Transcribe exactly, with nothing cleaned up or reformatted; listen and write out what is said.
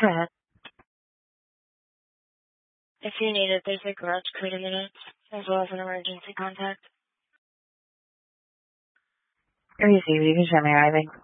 Go ahead. If you need it, there's a garage code in minutes, as well as an emergency contact. Received. You can show me arriving.